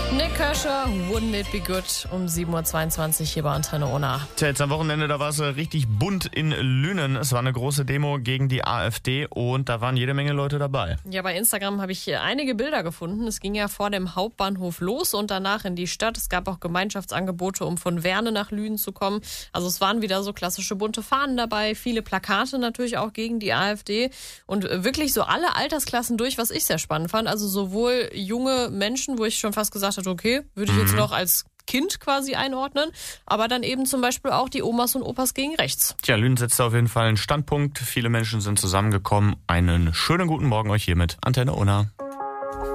Nick Kershaw, Wouldn't It Be Good, um 7.22 Uhr hier bei Antenne Unna. Tja, jetzt am Wochenende, da war es richtig bunt in Lünen. Es war eine große Demo gegen die AfD und da waren jede Menge Leute dabei. Ja, bei Instagram habe ich einige Bilder gefunden. Es ging ja vor dem Hauptbahnhof los und danach in die Stadt. Es gab auch Gemeinschaftsangebote, um von Werne nach Lünen zu kommen. Also es waren wieder so klassische bunte Fahnen dabei, viele Plakate natürlich auch gegen die AfD und wirklich so alle Altersklassen durch, was ich sehr spannend fand. Also sowohl junge Menschen, wo ich schon fast gesagt habe, okay, würde ich jetzt noch als Kind quasi einordnen, aber dann eben zum Beispiel auch die Omas und Opas gegen rechts. Tja, Lünen setzt auf jeden Fall einen Standpunkt. Viele Menschen sind zusammengekommen. Einen schönen guten Morgen euch hier mit Antenne Unna.